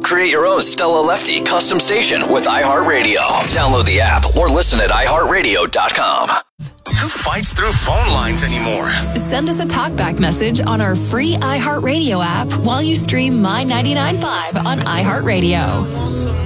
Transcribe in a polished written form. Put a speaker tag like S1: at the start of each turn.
S1: Create your own Stella Lefty custom station with iHeartRadio. Download the app or listen at iHeartRadio.com.
S2: Who fights through phone lines anymore?
S3: Send us a talkback message on our free iHeartRadio app while you stream My 99.5 on iHeartRadio.